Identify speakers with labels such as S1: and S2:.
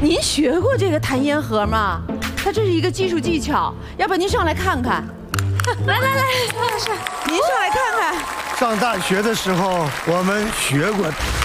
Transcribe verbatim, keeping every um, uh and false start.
S1: 您学过这个弹烟盒吗？它这是一个技术技巧，要不您上来看看。来来来，老师，您上来看看。
S2: 上大学的时候我们学过。